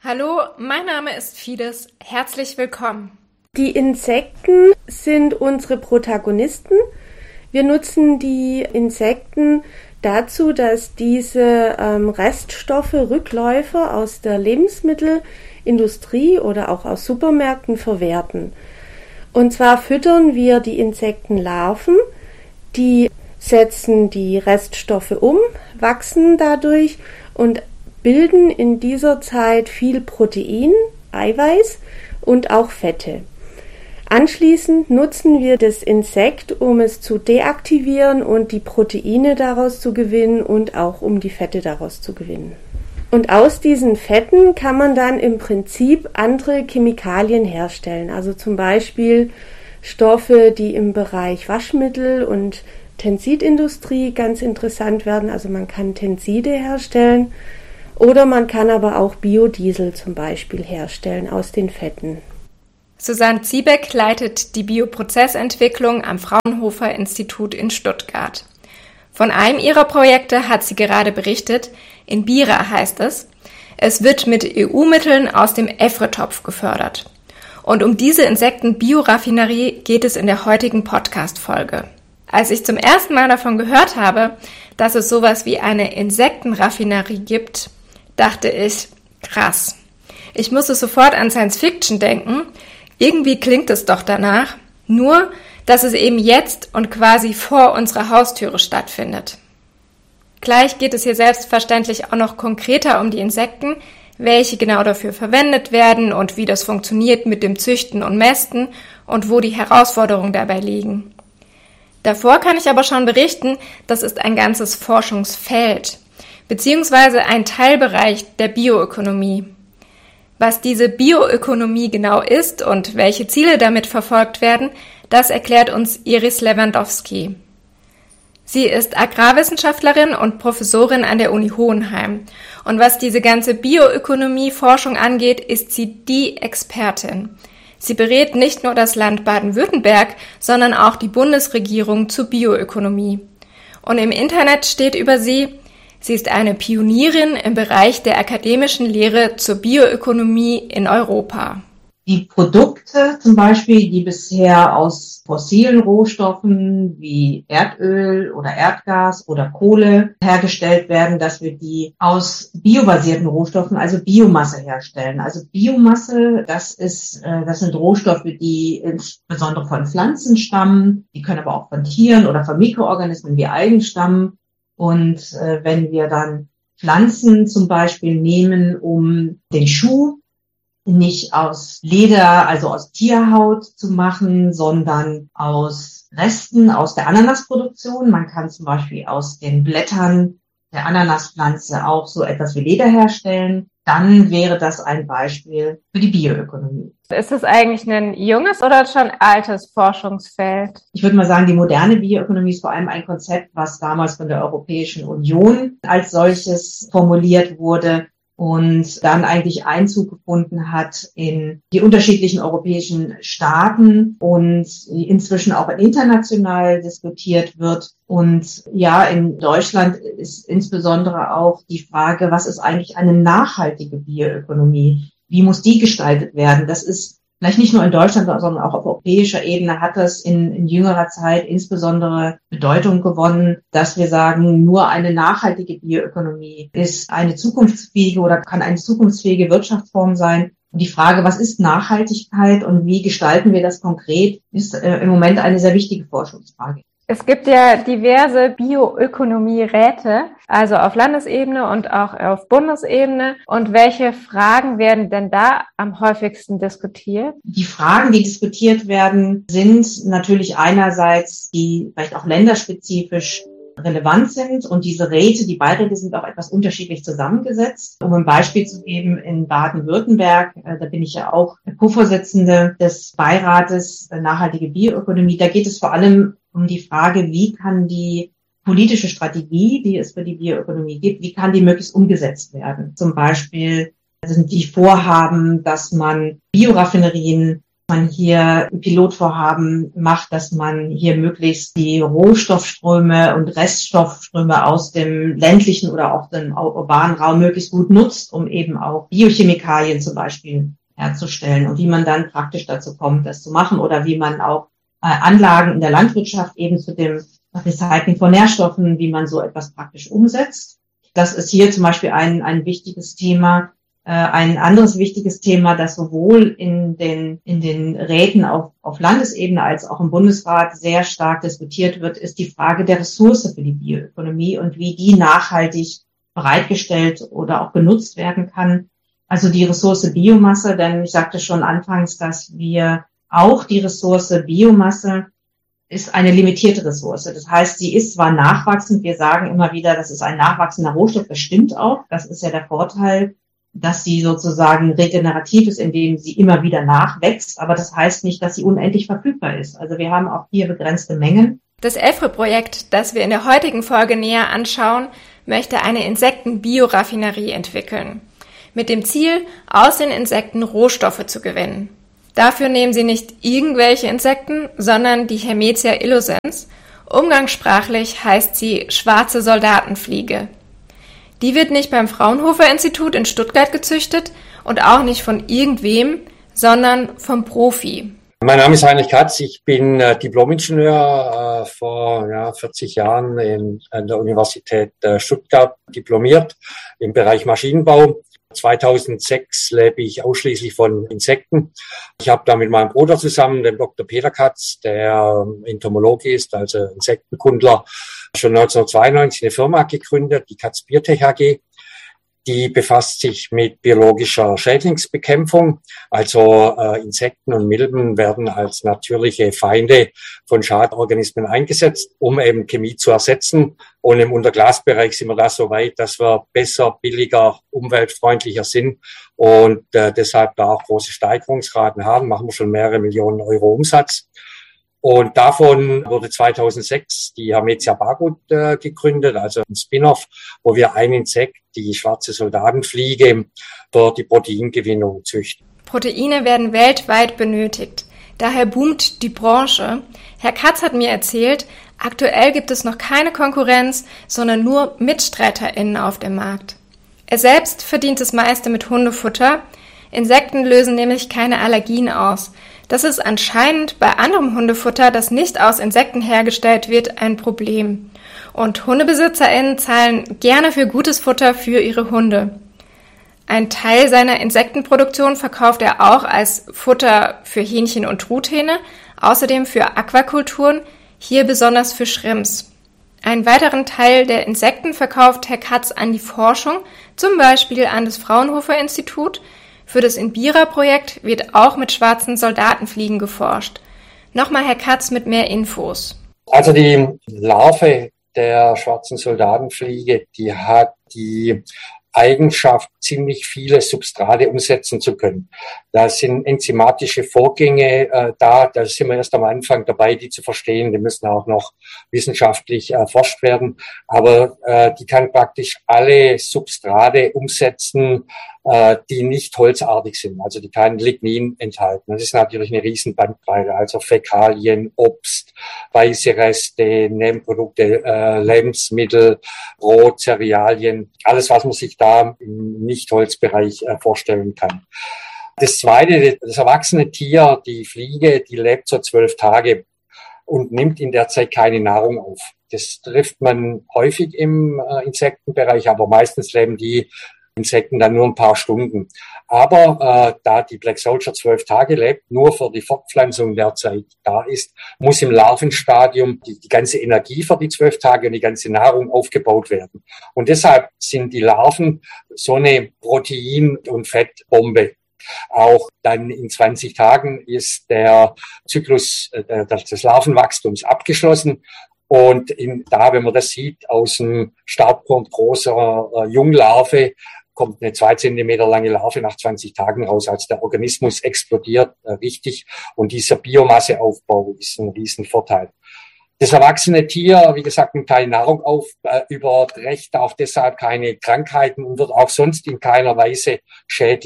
Hallo, mein Name ist Fides. Herzlich willkommen. Die Insekten sind unsere Protagonisten. Wir nutzen die Insekten dazu, dass diese Reststoffe, Rückläufe aus der Lebensmittelindustrie oder auch aus Supermärkten verwerten. Und zwar füttern wir die Insektenlarven, die setzen die Reststoffe um, wachsen dadurch und bilden in dieser Zeit viel Protein, Eiweiß und auch Fette. Anschließend nutzen wir das Insekt, um es zu deaktivieren und die Proteine daraus zu gewinnen und auch um die Fette daraus zu gewinnen. Und aus diesen Fetten kann man dann im Prinzip andere Chemikalien herstellen, also zum Beispiel Stoffe, die im Bereich Waschmittel und Tensidindustrie ganz interessant werden, also man kann Tenside herstellen oder man kann aber auch Biodiesel zum Beispiel herstellen aus den Fetten. Susanne Ziebeck leitet die Bioprozessentwicklung am Fraunhofer-Institut in Stuttgart. Von einem ihrer Projekte hat sie gerade berichtet, in Bira heißt es. Es wird mit EU-Mitteln aus dem EFRE-Topf gefördert. Und um diese Insekten-Bioraffinerie geht es in der heutigen Podcast-Folge. Als ich zum ersten Mal davon gehört habe, dass es sowas wie eine Insektenraffinerie gibt, dachte ich, krass. Ich musste sofort an Science Fiction denken. Irgendwie klingt es doch danach, nur dass es eben jetzt und quasi vor unserer Haustüre stattfindet. Gleich geht es hier selbstverständlich auch noch konkreter um die Insekten, welche genau dafür verwendet werden und wie das funktioniert mit dem Züchten und Mästen und wo die Herausforderungen dabei liegen. Davor kann ich aber schon berichten, das ist ein ganzes Forschungsfeld, beziehungsweise ein Teilbereich der Bioökonomie. Was diese Bioökonomie genau ist und welche Ziele damit verfolgt werden, das erklärt uns Iris Lewandowski. Sie ist Agrarwissenschaftlerin und Professorin an der Uni Hohenheim. Und was diese ganze Bioökonomie-Forschung angeht, ist sie die Expertin. Sie berät nicht nur das Land Baden-Württemberg, sondern auch die Bundesregierung zur Bioökonomie. Und im Internet steht über sie: Sie ist eine Pionierin im Bereich der akademischen Lehre zur Bioökonomie in Europa. Die Produkte zum Beispiel, die bisher aus fossilen Rohstoffen wie Erdöl oder Erdgas oder Kohle hergestellt werden, dass wir die aus biobasierten Rohstoffen, also Biomasse herstellen. Also Biomasse, das sind Rohstoffe, die insbesondere von Pflanzen stammen, die können aber auch von Tieren oder von Mikroorganismen wie Algen stammen. Und wenn wir dann Pflanzen zum Beispiel nehmen, um den Schuh nicht aus Leder, also aus Tierhaut zu machen, sondern aus Resten aus der Ananasproduktion. Man kann zum Beispiel aus den Blättern der Ananaspflanze auch so etwas wie Leder herstellen. Dann wäre das ein Beispiel für die Bioökonomie. Ist es eigentlich ein junges oder schon altes Forschungsfeld? Ich würde mal sagen, die moderne Bioökonomie ist vor allem ein Konzept, was damals von der Europäischen Union als solches formuliert wurde und dann eigentlich Einzug gefunden hat in die unterschiedlichen europäischen Staaten und inzwischen auch international diskutiert wird. Und ja, in Deutschland ist insbesondere auch die Frage, was ist eigentlich eine nachhaltige Bioökonomie? Wie muss die gestaltet werden? Das ist vielleicht nicht nur in Deutschland, sondern auch auf europäischer Ebene hat das in jüngerer Zeit insbesondere Bedeutung gewonnen, dass wir sagen, nur eine nachhaltige Bioökonomie ist eine zukunftsfähige oder kann eine zukunftsfähige Wirtschaftsform sein. Und die Frage, was ist Nachhaltigkeit und wie gestalten wir das konkret, ist im Moment eine sehr wichtige Forschungsfrage. Es gibt ja diverse Bioökonomie-Räte, also auf Landesebene und auch auf Bundesebene. Und welche Fragen werden denn da am häufigsten diskutiert? Die Fragen, die diskutiert werden, sind natürlich einerseits, die vielleicht auch länderspezifisch relevant sind. Und diese Räte, die Beiräte sind auch etwas unterschiedlich zusammengesetzt. Um ein Beispiel zu geben, in Baden-Württemberg, da bin ich ja auch Co-Vorsitzende des Beirates Nachhaltige Bioökonomie, da geht es vor allem um die Frage, wie kann die politische Strategie, die es für die Bioökonomie gibt, wie kann die möglichst umgesetzt werden? Zum Beispiel sind die Vorhaben, dass man Bioraffinerien man hier ein Pilotvorhaben macht, dass man hier möglichst die Rohstoffströme und Reststoffströme aus dem ländlichen oder auch dem urbanen Raum möglichst gut nutzt, um eben auch Biochemikalien zum Beispiel herzustellen und wie man dann praktisch dazu kommt, das zu machen oder wie man auch Anlagen in der Landwirtschaft eben zu dem Recycling von Nährstoffen, wie man so etwas praktisch umsetzt. Das ist hier zum Beispiel ein wichtiges Thema. Ein anderes wichtiges Thema, das sowohl in den Räten auf Landesebene als auch im Bundesrat sehr stark diskutiert wird, ist die Frage der Ressource für die Bioökonomie und wie die nachhaltig bereitgestellt oder auch genutzt werden kann. Also die Ressource Biomasse, denn ich sagte schon anfangs, dass wir auch die Ressource Biomasse ist eine limitierte Ressource. Das heißt, sie ist zwar nachwachsend, wir sagen immer wieder, das ist ein nachwachsender Rohstoff, das stimmt auch, das ist ja der Vorteil, dass sie sozusagen regenerativ ist, indem sie immer wieder nachwächst, aber das heißt nicht, dass sie unendlich verfügbar ist. Also wir haben auch hier begrenzte Mengen. Das EFRE-Projekt, das wir in der heutigen Folge näher anschauen, möchte eine Insektenbioraffinerie entwickeln, mit dem Ziel, aus den Insekten Rohstoffe zu gewinnen. Dafür nehmen sie nicht irgendwelche Insekten, sondern die Hermetia illucens. Umgangssprachlich heißt sie schwarze Soldatenfliege. Die wird nicht beim Fraunhofer-Institut in Stuttgart gezüchtet und auch nicht von irgendwem, sondern vom Profi. Mein Name ist Heinrich Katz, ich bin Diplomingenieur, vor 40 Jahren an der Universität Stuttgart diplomiert im Bereich Maschinenbau. 2006 lebe ich ausschließlich von Insekten. Ich habe da mit meinem Bruder zusammen, dem Dr. Peter Katz, der Entomologe ist, also Insektenkundler, schon 1992 eine Firma gegründet, die Katz Biotech AG. Die befasst sich mit biologischer Schädlingsbekämpfung. Also Insekten und Milben werden als natürliche Feinde von Schadorganismen eingesetzt, um eben Chemie zu ersetzen. Und im Unterglasbereich sind wir da so weit, dass wir besser, billiger, umweltfreundlicher sind und deshalb da auch große Steigerungsraten haben. Machen wir schon mehrere Millionen Euro Umsatz. Und davon wurde 2006 die Hermetia Bargut gegründet, also ein Spin-off, wo wir ein Insekt, die schwarze Soldatenfliege, für die Proteingewinnung züchten. Proteine werden weltweit benötigt. Daher boomt die Branche. Herr Katz hat mir erzählt, aktuell gibt es noch keine Konkurrenz, sondern nur MitstreiterInnen auf dem Markt. Er selbst verdient das meiste mit Hundefutter. Insekten lösen nämlich keine Allergien aus. Das ist anscheinend bei anderem Hundefutter, das nicht aus Insekten hergestellt wird, ein Problem. Und HundebesitzerInnen zahlen gerne für gutes Futter für ihre Hunde. Ein Teil seiner Insektenproduktion verkauft er auch als Futter für Hähnchen und Truthähne, außerdem für Aquakulturen, hier besonders für Shrimps. Einen weiteren Teil der Insekten verkauft Herr Katz an die Forschung, zum Beispiel an das Fraunhofer-Institut. Für das INBIRA-Projekt wird auch mit schwarzen Soldatenfliegen geforscht. Nochmal Herr Katz mit mehr Infos. Also die Larve der schwarzen Soldatenfliege, die hat die Eigenschaft, ziemlich viele Substrate umsetzen zu können. Da sind enzymatische Vorgänge da sind wir erst am Anfang dabei, die zu verstehen. Die müssen auch noch wissenschaftlich erforscht werden. Aber die kann praktisch alle Substrate umsetzen, die nicht holzartig sind. Also die kann Lignin enthalten. Das ist natürlich eine riesen Bandbreite. Also Fäkalien, Obst, weiße Reste, Nebenprodukte, Lebensmittel, Brot, Cerealien. Alles, was man sich da im Nicht-Holzbereich vorstellen kann. Das zweite, das erwachsene Tier, die Fliege, die lebt so 12 Tage und nimmt in der Zeit keine Nahrung auf. Das trifft man häufig im Insektenbereich, aber meistens leben die Insekten dann nur ein paar Stunden. Aber da die Black Soldier 12 Tage lebt, nur für die Fortpflanzung derzeit da ist, muss im Larvenstadium die ganze Energie für die 12 Tage und die ganze Nahrung aufgebaut werden. Und deshalb sind die Larven so eine Protein- und Fettbombe. Auch dann in 20 Tagen ist der Zyklus des Larvenwachstums abgeschlossen. Und wenn man das sieht, aus dem Staubkorn großer Junglarve kommt eine 2 Zentimeter lange Larve nach 20 Tagen raus, als der Organismus explodiert richtig. Und dieser Biomasseaufbau ist ein Riesenvorteil. Das erwachsene Tier, wie gesagt, nimmt keine Nahrung auf, überträgt auch deshalb keine Krankheiten und wird auch sonst in keiner Weise schädlich.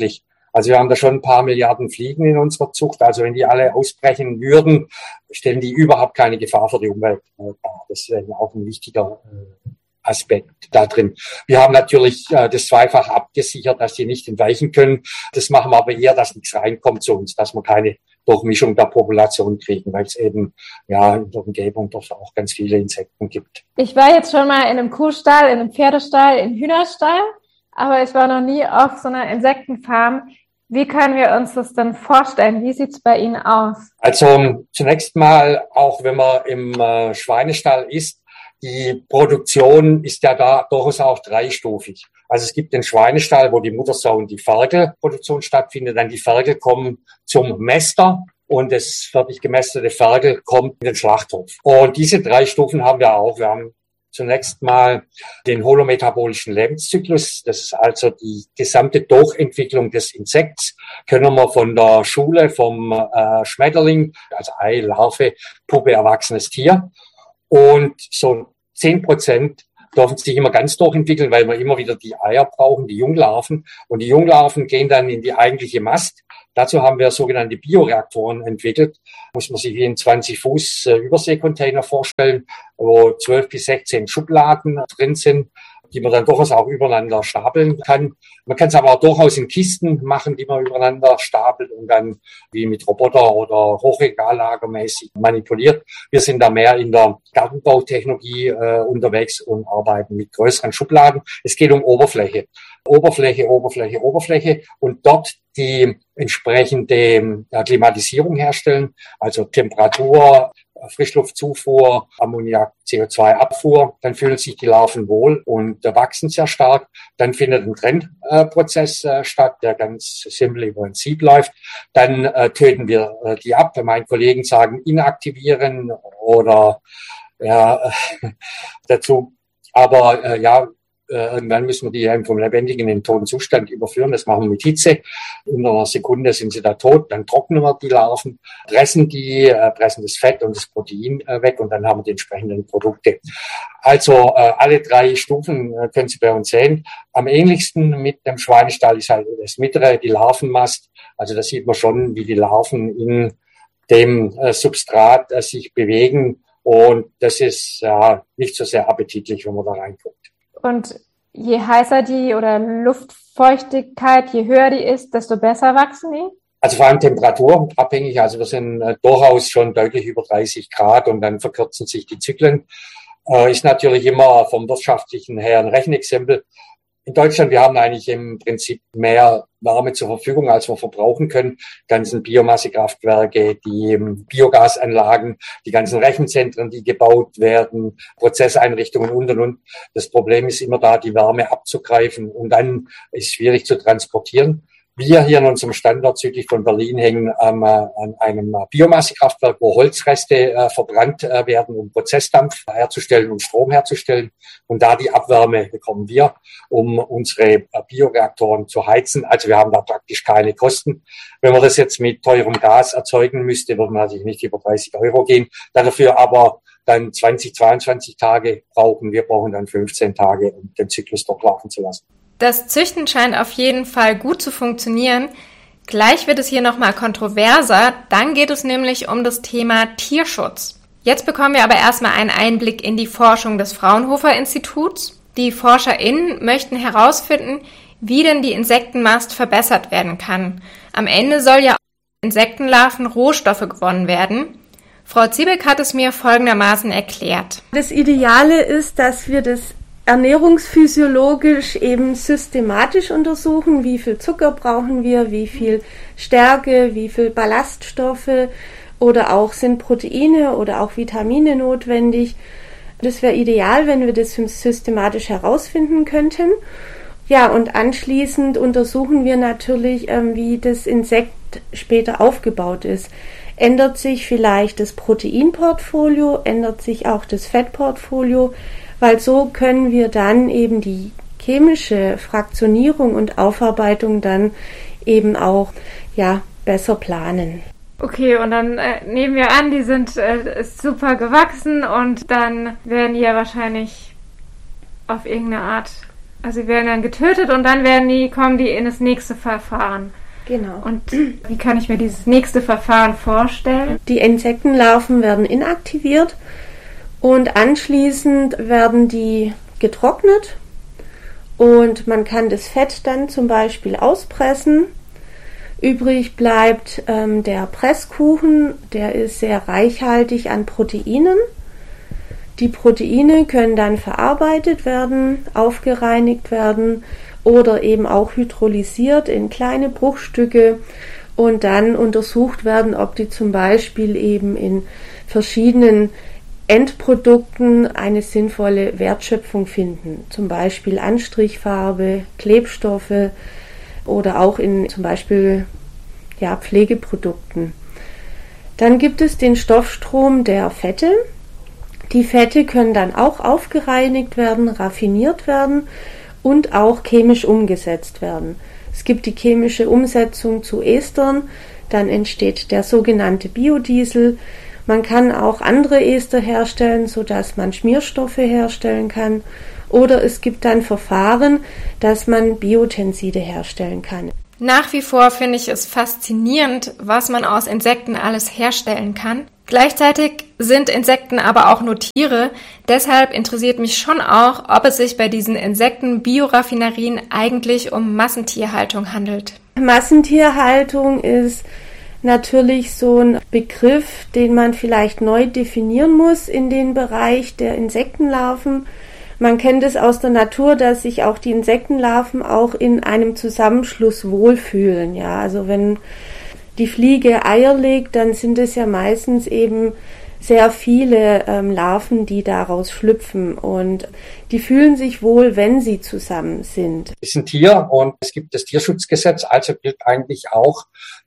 Also wir haben da schon ein paar Milliarden Fliegen in unserer Zucht. Also wenn die alle ausbrechen würden, stellen die überhaupt keine Gefahr für die Umwelt dar. Das wäre auch ein wichtiger Aspekt da drin. Wir haben natürlich das zweifach abgesichert, dass die nicht entweichen können. Das machen wir aber eher, dass nichts reinkommt zu uns, dass wir keine Durchmischung der Population kriegen, weil es eben ja in der Umgebung doch auch ganz viele Insekten gibt. Ich war jetzt schon mal in einem Kuhstall, in einem Pferdestall, in einem Hühnerstall, aber ich war noch nie auf so einer Insektenfarm. Wie können wir uns das denn vorstellen? Wie sieht's bei Ihnen aus? Also zunächst mal, auch wenn man im Schweinestall ist, die Produktion ist ja da durchaus auch dreistufig. Also es gibt den Schweinestall, wo die Muttersau und die Ferkelproduktion stattfindet. Dann die Ferkel kommen zum Mäster und das fertig gemästete Ferkel kommt in den Schlachthof. Und diese 3 Stufen haben wir auch. Wir haben zunächst mal den holometabolischen Lebenszyklus. Das ist also die gesamte Durchentwicklung des Insekts. Können wir von der Schule, vom Schmetterling, also Ei, Larve, Puppe, erwachsenes Tier. Und so 10% dürfen sich immer ganz durchentwickeln, weil wir immer wieder die Eier brauchen, die Junglarven. Und die Junglarven gehen dann in die eigentliche Mast. Dazu haben wir sogenannte Bioreaktoren entwickelt. Muss man sich wie ein 20 Fuß Überseekontainer vorstellen, wo 12 bis 16 Schubladen drin sind, die man dann durchaus auch übereinander stapeln kann. Man kann es aber auch durchaus in Kisten machen, die man übereinander stapelt und dann wie mit Roboter oder hochregallagermäßig manipuliert. Wir sind da mehr in der Gartenbautechnologie unterwegs und arbeiten mit größeren Schubladen. Es geht um Oberfläche. Oberfläche und dort die entsprechende Klimatisierung herstellen, also Temperatur, Frischluftzufuhr, Ammoniak, CO2-Abfuhr, dann fühlen sich die Larven wohl und wachsen sehr stark. Dann findet ein Trennprozess statt, der ganz simpel über ein Sieb läuft. Dann töten wir die ab. Meine Kollegen sagen inaktivieren oder dazu. Aber irgendwann müssen wir die eben vom lebendigen in den toten Zustand überführen. Das machen wir mit Hitze. In einer Sekunde sind sie da tot. Dann trocknen wir die Larven, pressen das Fett und das Protein weg und dann haben wir die entsprechenden Produkte. Also alle 3 Stufen können Sie bei uns sehen. Am ähnlichsten mit dem Schweinestall ist halt das mittlere, die Larvenmast. Also da sieht man schon, wie die Larven in dem Substrat sich bewegen. Und das ist nicht so sehr appetitlich, wenn man da reinguckt. Und je heißer die oder Luftfeuchtigkeit, je höher die ist, desto besser wachsen die? Also vor allem temperaturabhängig. Also wir sind durchaus schon deutlich über 30 Grad und dann verkürzen sich die Zyklen. Ist natürlich immer vom wirtschaftlichen her ein Rechenexempel. In Deutschland, wir haben eigentlich im Prinzip mehr Wärme zur Verfügung, als wir verbrauchen können. Die ganzen Biomassekraftwerke, die Biogasanlagen, die ganzen Rechenzentren, die gebaut werden, Prozesseinrichtungen und. Das Problem ist immer da, die Wärme abzugreifen und dann ist es schwierig zu transportieren. Wir hier an unserem Standort südlich von Berlin hängen an einem Biomassekraftwerk, wo Holzreste verbrannt werden, um Prozessdampf herzustellen und Strom herzustellen. Und da die Abwärme bekommen wir, um unsere Bioreaktoren zu heizen. Also wir haben da praktisch keine Kosten. Wenn man das jetzt mit teurem Gas erzeugen müsste, würde man natürlich nicht über 30 € gehen. Dafür aber dann 22 Tage brauchen. Wir brauchen dann 15 Tage, um den Zyklus durchlaufen zu lassen. Das Züchten scheint auf jeden Fall gut zu funktionieren. Gleich wird es hier nochmal kontroverser. Dann geht es nämlich um das Thema Tierschutz. Jetzt bekommen wir aber erstmal einen Einblick in die Forschung des Fraunhofer Instituts. Die ForscherInnen möchten herausfinden, wie denn die Insektenmast verbessert werden kann. Am Ende soll ja aus Insektenlarven Rohstoffe gewonnen werden. Frau Ziebeck hat es mir folgendermaßen erklärt. Das Ideale ist, dass wir das ernährungsphysiologisch eben systematisch untersuchen, wie viel Zucker brauchen wir, wie viel Stärke, wie viel Ballaststoffe oder auch sind Proteine oder auch Vitamine notwendig. Das wäre ideal, wenn wir das systematisch herausfinden könnten. Ja, und anschließend untersuchen wir natürlich, wie das Insekt später aufgebaut ist. Ändert sich vielleicht das Proteinportfolio, ändert sich auch das Fettportfolio, weil so können wir dann eben die chemische Fraktionierung und Aufarbeitung dann eben auch besser planen. Okay, und dann nehmen wir an, die sind super gewachsen und dann werden die ja wahrscheinlich auf irgendeine Art, also sie werden dann getötet und dann kommen die in das nächste Verfahren. Genau. Und wie kann ich mir dieses nächste Verfahren vorstellen? Die Insektenlarven werden inaktiviert und anschließend werden die getrocknet und man kann das Fett dann zum Beispiel auspressen. Übrig bleibt der Presskuchen, der ist sehr reichhaltig an Proteinen. Die Proteine können dann verarbeitet werden, aufgereinigt werden oder eben auch hydrolysiert in kleine Bruchstücke und dann untersucht werden, ob die zum Beispiel eben in verschiedenen Endprodukten eine sinnvolle Wertschöpfung finden. Zum Beispiel Anstrichfarbe, Klebstoffe oder auch in zum Beispiel Pflegeprodukten. Dann gibt es den Stoffstrom der Fette. Die Fette können dann auch aufgereinigt werden, raffiniert werden und auch chemisch umgesetzt werden. Es gibt die chemische Umsetzung zu Estern, dann entsteht der sogenannte Biodiesel. Man kann auch andere Ester herstellen, sodass man Schmierstoffe herstellen kann. Oder es gibt dann Verfahren, dass man Biotenside herstellen kann. Nach wie vor finde ich es faszinierend, was man aus Insekten alles herstellen kann. Gleichzeitig sind Insekten aber auch nur Tiere. Deshalb interessiert mich schon auch, ob es sich bei diesen Insekten-Bioraffinerien eigentlich um Massentierhaltung handelt. Massentierhaltung ist natürlich so ein Begriff, den man vielleicht neu definieren muss in den Bereich der Insektenlarven. Man kennt es aus der Natur, dass sich auch die Insektenlarven auch in einem Zusammenschluss wohlfühlen. Ja, also wenn die Fliege Eier legt, dann sind es ja meistens eben sehr viele Larven, die daraus schlüpfen und die fühlen sich wohl, wenn sie zusammen sind. Es ist ein Tier und es gibt das Tierschutzgesetz, also gilt eigentlich auch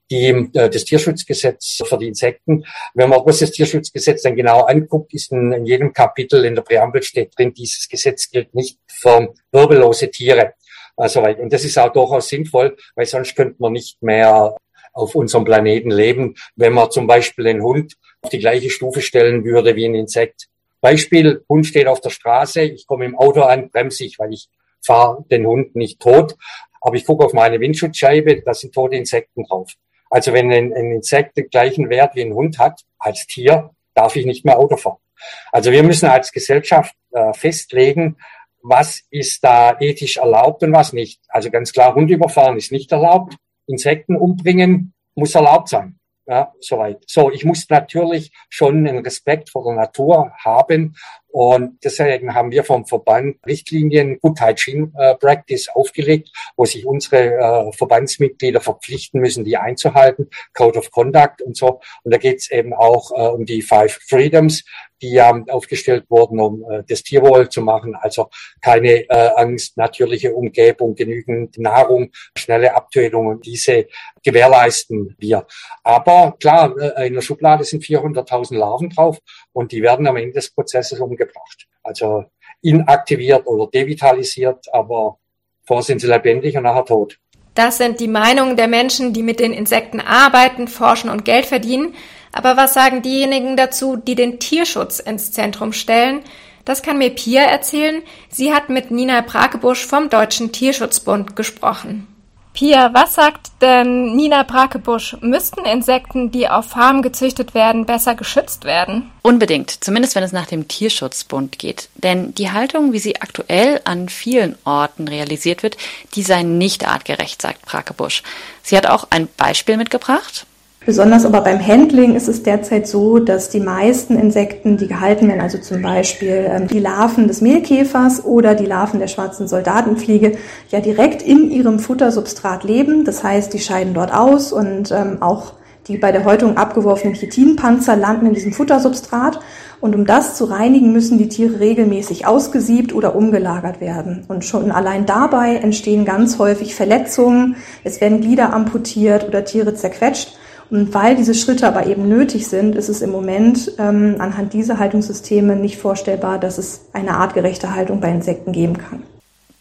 das Tierschutzgesetz für die Insekten. Wenn man das Tierschutzgesetz dann genau anguckt, ist in jedem Kapitel in der Präambel steht drin, dieses Gesetz gilt nicht für wirbellose Tiere. Also, und das ist auch durchaus sinnvoll, weil sonst könnte man nicht mehr auf unserem Planeten leben, wenn man zum Beispiel einen Hund auf die gleiche Stufe stellen würde wie ein Insekt. Beispiel, Hund steht auf der Straße, ich komme im Auto an, bremse ich, weil ich fahre den Hund nicht tot, aber ich gucke auf meine Windschutzscheibe, da sind tote Insekten drauf. Also wenn ein Insekt den gleichen Wert wie ein Hund hat, als Tier, darf ich nicht mehr Auto fahren. Also wir müssen als Gesellschaft festlegen, was ist da ethisch erlaubt und was nicht. Also ganz klar, Hund überfahren ist nicht erlaubt, Insekten umbringen muss erlaubt sein. Ja, soweit. So, ich muss natürlich schon einen Respekt vor der Natur haben und deswegen haben wir vom Verband Richtlinien Good Hygiene Practice aufgelegt, wo sich unsere Verbandsmitglieder verpflichten müssen, die einzuhalten, Code of Conduct und so. Und da geht es eben auch um die 5 Freedoms, die aufgestellt wurden, um das Tierwohl zu machen. Also keine Angst, natürliche Umgebung, genügend Nahrung, schnelle Abtötung und diese gewährleisten wir. Aber klar, in der Schublade sind 400.000 Larven drauf und die werden am Ende des Prozesses umgebracht. Also inaktiviert oder devitalisiert, aber vorher sind sie lebendig und nachher tot. Das sind die Meinungen der Menschen, die mit den Insekten arbeiten, forschen und Geld verdienen. Aber was sagen diejenigen dazu, die den Tierschutz ins Zentrum stellen? Das kann mir Pia erzählen. Sie hat mit Nina Brakebusch vom Deutschen Tierschutzbund gesprochen. Pia, was sagt denn Nina Brakebusch? Müssten Insekten, die auf Farmen gezüchtet werden, besser geschützt werden? Unbedingt, zumindest wenn es nach dem Tierschutzbund geht. Denn die Haltung, wie sie aktuell an vielen Orten realisiert wird, die sei nicht artgerecht, sagt Brakebusch. Sie hat auch ein Beispiel mitgebracht. Besonders aber beim Handling ist es derzeit so, dass die meisten Insekten, die gehalten werden, also zum Beispiel die Larven des Mehlkäfers oder die Larven der schwarzen Soldatenfliege, ja direkt in ihrem Futtersubstrat leben. Das heißt, die scheiden dort aus und auch die bei der Häutung abgeworfenen Chitinpanzer landen in diesem Futtersubstrat. Und um das zu reinigen, müssen die Tiere regelmäßig ausgesiebt oder umgelagert werden. Und schon allein dabei entstehen ganz häufig Verletzungen, es werden Glieder amputiert oder Tiere zerquetscht. Und weil diese Schritte aber eben nötig sind, ist es im Moment anhand dieser Haltungssysteme nicht vorstellbar, dass es eine artgerechte Haltung bei Insekten geben kann.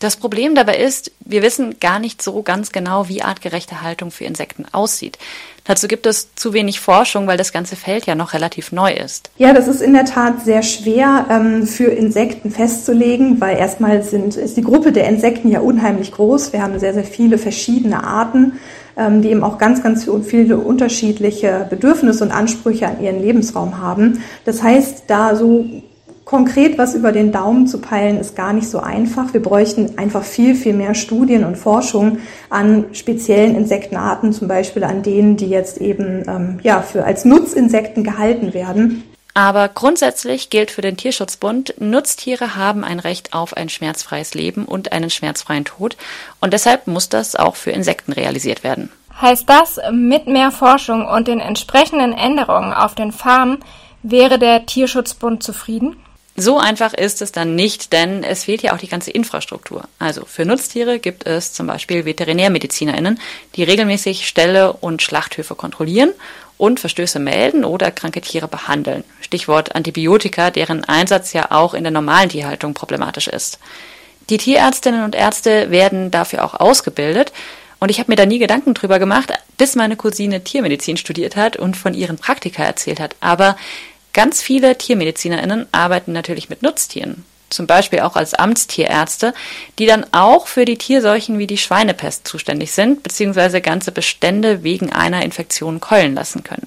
Das Problem dabei ist, wir wissen gar nicht so ganz genau, wie artgerechte Haltung für Insekten aussieht. Dazu gibt es zu wenig Forschung, weil das ganze Feld ja noch relativ neu ist. Ja, das ist in der Tat sehr schwer für Insekten festzulegen, weil erstmal ist die Gruppe der Insekten ja unheimlich groß. Wir haben sehr, sehr viele verschiedene Arten, die eben auch ganz, ganz viele unterschiedliche Bedürfnisse und Ansprüche an ihren Lebensraum haben. Das heißt, da so konkret was über den Daumen zu peilen, ist gar nicht so einfach. Wir bräuchten einfach viel, viel mehr Studien und Forschung an speziellen Insektenarten, zum Beispiel an denen, die jetzt eben als Nutzinsekten gehalten werden. Aber grundsätzlich gilt für den Tierschutzbund, Nutztiere haben ein Recht auf ein schmerzfreies Leben und einen schmerzfreien Tod. Und deshalb muss das auch für Insekten realisiert werden. Heißt das, mit mehr Forschung und den entsprechenden Änderungen auf den Farmen wäre der Tierschutzbund zufrieden? So einfach ist es dann nicht, denn es fehlt ja auch die ganze Infrastruktur. Also für Nutztiere gibt es zum Beispiel VeterinärmedizinerInnen, die regelmäßig Ställe und Schlachthöfe kontrollieren und Verstöße melden oder kranke Tiere behandeln. Stichwort Antibiotika, deren Einsatz ja auch in der normalen Tierhaltung problematisch ist. Die Tierärztinnen und Ärzte werden dafür auch ausgebildet. Und ich habe mir da nie Gedanken drüber gemacht, bis meine Cousine Tiermedizin studiert hat und von ihren Praktika erzählt hat. Aber ganz viele TiermedizinerInnen arbeiten natürlich mit Nutztieren, zum Beispiel auch als Amtstierärzte, die dann auch für die Tierseuchen wie die Schweinepest zuständig sind, beziehungsweise ganze Bestände wegen einer Infektion keulen lassen können.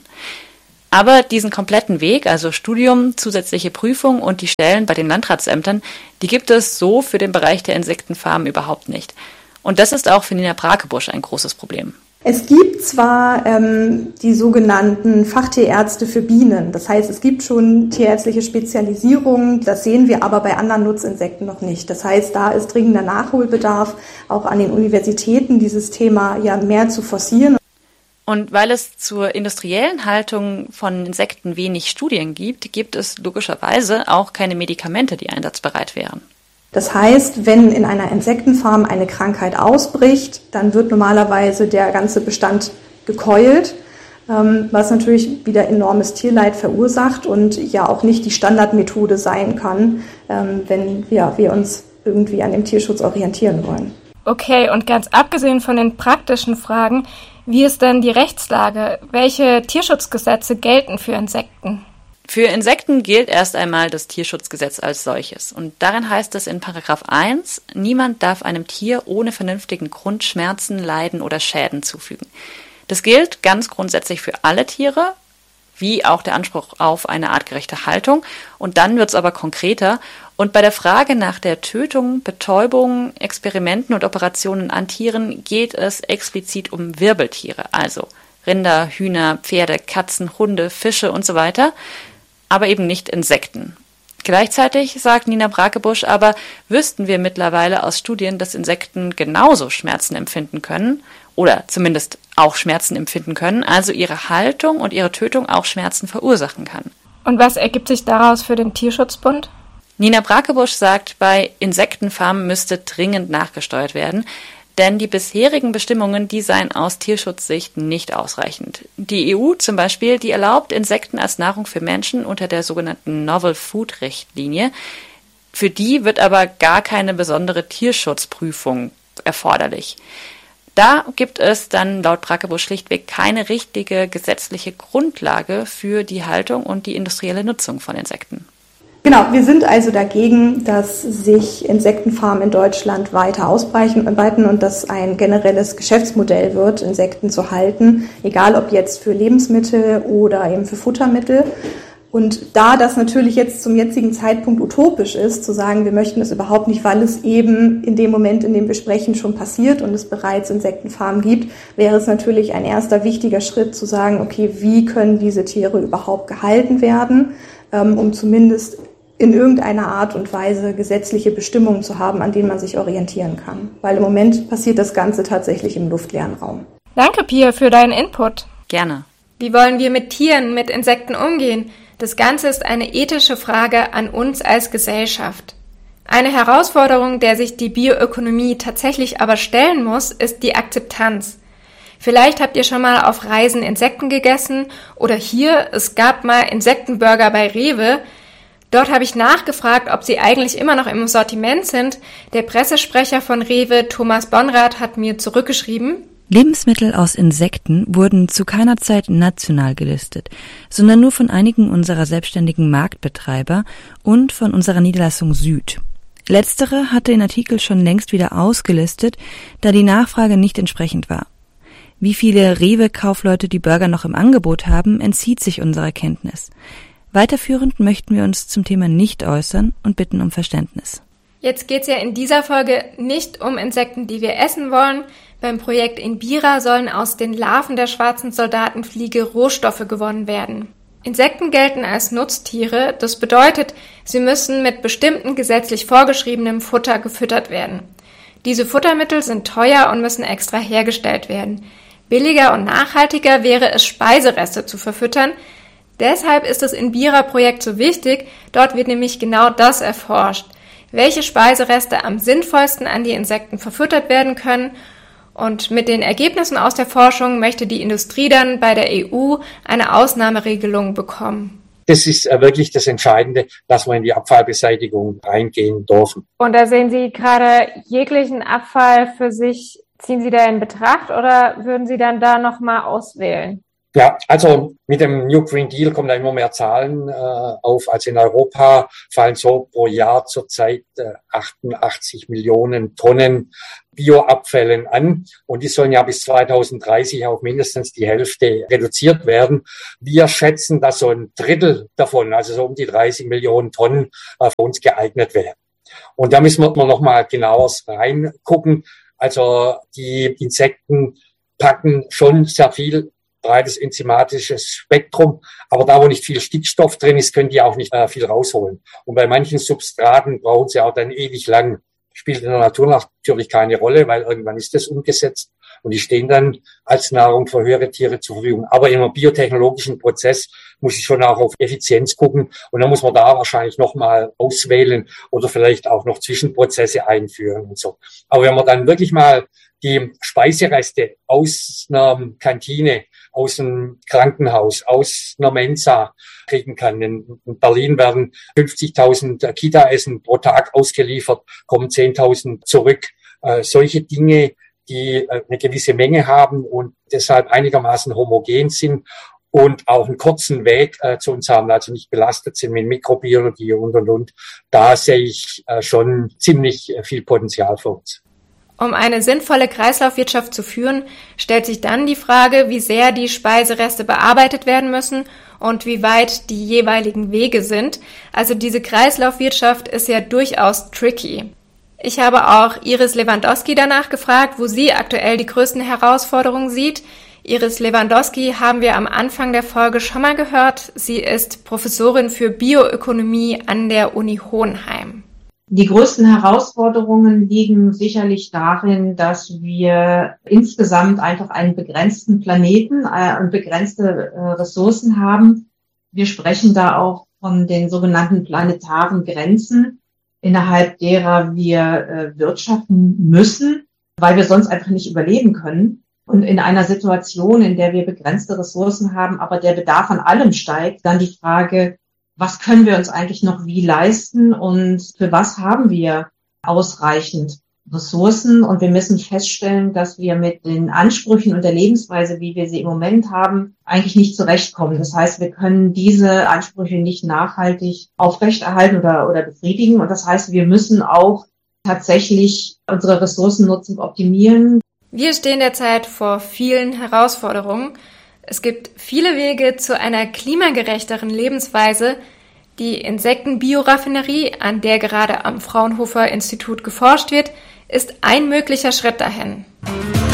Aber diesen kompletten Weg, also Studium, zusätzliche Prüfung und die Stellen bei den Landratsämtern, die gibt es so für den Bereich der Insektenfarmen überhaupt nicht. Und das ist auch für Nina Brakebusch ein großes Problem. Es gibt zwar die sogenannten Fachtierärzte für Bienen, das heißt, es gibt schon tierärztliche Spezialisierungen, das sehen wir aber bei anderen Nutzinsekten noch nicht. Das heißt, da ist dringender Nachholbedarf, auch an den Universitäten dieses Thema ja mehr zu forcieren. Und weil es zur industriellen Haltung von Insekten wenig Studien gibt, gibt es logischerweise auch keine Medikamente, die einsatzbereit wären. Das heißt, wenn in einer Insektenfarm eine Krankheit ausbricht, dann wird normalerweise der ganze Bestand gekeult, was natürlich wieder enormes Tierleid verursacht und ja auch nicht die Standardmethode sein kann, wenn wir uns irgendwie an dem Tierschutz orientieren wollen. Okay, und ganz abgesehen von den praktischen Fragen, wie ist denn die Rechtslage? Welche Tierschutzgesetze gelten für Insekten? Für Insekten gilt erst einmal das Tierschutzgesetz als solches. Und darin heißt es in Paragraph 1, niemand darf einem Tier ohne vernünftigen Grund Schmerzen, Leiden oder Schäden zufügen. Das gilt ganz grundsätzlich für alle Tiere, wie auch der Anspruch auf eine artgerechte Haltung. Und dann wird es aber konkreter. Und bei der Frage nach der Tötung, Betäubung, Experimenten und Operationen an Tieren geht es explizit um Wirbeltiere, also Rinder, Hühner, Pferde, Katzen, Hunde, Fische und so weiter, aber eben nicht Insekten. Gleichzeitig, sagt Nina Brakebusch, aber wüssten wir mittlerweile aus Studien, dass Insekten genauso Schmerzen empfinden können oder zumindest auch Schmerzen empfinden können, also ihre Haltung und ihre Tötung auch Schmerzen verursachen kann. Und was ergibt sich daraus für den Tierschutzbund? Nina Brakebusch sagt, bei Insektenfarmen müsste dringend nachgesteuert werden, denn die bisherigen Bestimmungen, die seien aus Tierschutzsicht nicht ausreichend. Die EU zum Beispiel, die erlaubt Insekten als Nahrung für Menschen unter der sogenannten Novel Food Richtlinie. Für die wird aber gar keine besondere Tierschutzprüfung erforderlich. Da gibt es dann laut Brakebusch schlichtweg keine richtige gesetzliche Grundlage für die Haltung und die industrielle Nutzung von Insekten. Genau, wir sind also dagegen, dass sich Insektenfarmen in Deutschland weiter ausbreiten und dass ein generelles Geschäftsmodell wird, Insekten zu halten, egal ob jetzt für Lebensmittel oder eben für Futtermittel. Und da das natürlich jetzt zum jetzigen Zeitpunkt utopisch ist, zu sagen, wir möchten das überhaupt nicht, weil es eben in dem Moment, in dem wir sprechen, schon passiert und es bereits Insektenfarmen gibt, wäre es natürlich ein erster wichtiger Schritt zu sagen, okay, wie können diese Tiere überhaupt gehalten werden, um zumindest in irgendeiner Art und Weise gesetzliche Bestimmungen zu haben, an denen man sich orientieren kann. Weil im Moment passiert das Ganze tatsächlich im luftleeren Raum. Danke, Pia, für deinen Input. Gerne. Wie wollen wir mit Tieren, mit Insekten umgehen? Das Ganze ist eine ethische Frage an uns als Gesellschaft. Eine Herausforderung, der sich die Bioökonomie tatsächlich aber stellen muss, ist die Akzeptanz. Vielleicht habt ihr schon mal auf Reisen Insekten gegessen oder hier, es gab mal Insektenburger bei Rewe. Dort habe ich nachgefragt, ob sie eigentlich immer noch im Sortiment sind. Der Pressesprecher von Rewe, Thomas Bonrath, hat mir zurückgeschrieben: Lebensmittel aus Insekten wurden zu keiner Zeit national gelistet, sondern nur von einigen unserer selbstständigen Marktbetreiber und von unserer Niederlassung Süd. Letztere hatte den Artikel schon längst wieder ausgelistet, da die Nachfrage nicht entsprechend war. Wie viele Rewe-Kaufleute die Burger noch im Angebot haben, entzieht sich unserer Kenntnis. Weiterführend möchten wir uns zum Thema nicht äußern und bitten um Verständnis. Jetzt geht's ja in dieser Folge nicht um Insekten, die wir essen wollen. Beim Projekt in Bira sollen aus den Larven der schwarzen Soldatenfliege Rohstoffe gewonnen werden. Insekten gelten als Nutztiere, das bedeutet, sie müssen mit bestimmten gesetzlich vorgeschriebenem Futter gefüttert werden. Diese Futtermittel sind teuer und müssen extra hergestellt werden. Billiger und nachhaltiger wäre es, Speisereste zu verfüttern. Deshalb ist das InBira-Projekt so wichtig, dort wird nämlich genau das erforscht. Welche Speisereste am sinnvollsten an die Insekten verfüttert werden können, und mit den Ergebnissen aus der Forschung möchte die Industrie dann bei der EU eine Ausnahmeregelung bekommen. Das ist wirklich das Entscheidende, dass wir in die Abfallbeseitigung reingehen dürfen. Und da sehen Sie gerade jeglichen Abfall für sich, ziehen Sie da in Betracht oder würden Sie dann da nochmal auswählen? Ja, also mit dem New Green Deal kommen da immer mehr Zahlen auf. Also in Europa fallen so pro Jahr zurzeit 88 Millionen Tonnen Bioabfällen an. Und die sollen ja bis 2030 auf mindestens die Hälfte reduziert werden. Wir schätzen, dass so ein Drittel davon, also so um die 30 Millionen Tonnen, für uns geeignet wären. Und da müssen wir noch mal genauer reingucken. Also die Insekten packen schon sehr viel breites enzymatisches Spektrum, aber da, wo nicht viel Stickstoff drin ist, können die auch nicht viel rausholen. Und bei manchen Substraten brauchen sie auch dann ewig lang. Spielt in der Natur natürlich keine Rolle, weil irgendwann ist das umgesetzt und die stehen dann als Nahrung für höhere Tiere zur Verfügung. Aber in einem biotechnologischen Prozess muss ich schon auch auf Effizienz gucken und dann muss man da wahrscheinlich nochmal auswählen oder vielleicht auch noch Zwischenprozesse einführen und so. Aber wenn man dann wirklich mal die Speisereste aus einer Kantine, aus einem Krankenhaus, aus einer Mensa kriegen kann. In Berlin werden 50.000 Kita-Essen pro Tag ausgeliefert, kommen 10.000 zurück. Solche Dinge, die eine gewisse Menge haben und deshalb einigermaßen homogen sind und auch einen kurzen Weg zu uns haben, also nicht belastet sind mit Mikrobiologie und. Da sehe ich schon ziemlich viel Potenzial für uns. Um eine sinnvolle Kreislaufwirtschaft zu führen, stellt sich dann die Frage, wie sehr die Speisereste bearbeitet werden müssen und wie weit die jeweiligen Wege sind. Also diese Kreislaufwirtschaft ist ja durchaus tricky. Ich habe auch Iris Lewandowski danach gefragt, wo sie aktuell die größten Herausforderungen sieht. Iris Lewandowski haben wir am Anfang der Folge schon mal gehört. Sie ist Professorin für Bioökonomie an der Uni Hohenheim. Die größten Herausforderungen liegen sicherlich darin, dass wir insgesamt einfach einen begrenzten Planeten und begrenzte Ressourcen haben. Wir sprechen da auch von den sogenannten planetaren Grenzen, innerhalb derer wir wirtschaften müssen, weil wir sonst einfach nicht überleben können. Und in einer Situation, in der wir begrenzte Ressourcen haben, aber der Bedarf an allem steigt, dann die Frage, was können wir uns eigentlich noch wie leisten und für was haben wir ausreichend Ressourcen? Und wir müssen feststellen, dass wir mit den Ansprüchen und der Lebensweise, wie wir sie im Moment haben, eigentlich nicht zurechtkommen. Das heißt, wir können diese Ansprüche nicht nachhaltig aufrechterhalten oder befriedigen. Und das heißt, wir müssen auch tatsächlich unsere Ressourcennutzung optimieren. Wir stehen derzeit vor vielen Herausforderungen. Es gibt viele Wege zu einer klimagerechteren Lebensweise. Die Insektenbioraffinerie, an der gerade am Fraunhofer Institut geforscht wird, ist ein möglicher Schritt dahin.